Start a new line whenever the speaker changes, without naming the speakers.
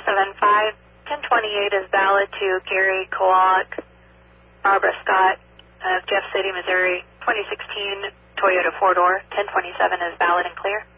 1028 is valid to Gary Kowalik, Barbara Scott of Jeff City, Missouri, 2016 Toyota 4-door. 1027 is valid and clear.